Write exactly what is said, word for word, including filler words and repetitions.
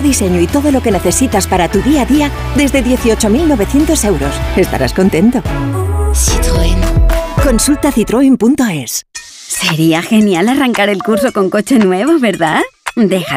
diseño y todo lo que necesitas para tu día a día desde dieciocho mil novecientos euros. Estarás contento. Citroën. Consulta citroen punto es. Sería genial arrancar el curso con coche nuevo, ¿verdad? Deja